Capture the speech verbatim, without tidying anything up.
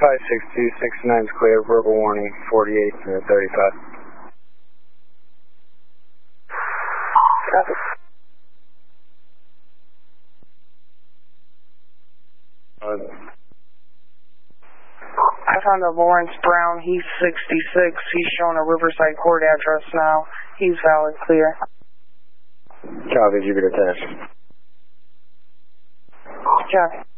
five six two six nine is clear. Verbal warning, forty-eight to thirty-five. Copy. Uh, I found a Lawrence Brown. He's sixty-six. He's showing a Riverside Court address now. He's valid clear. Copy, Jupiter Tash. Copy.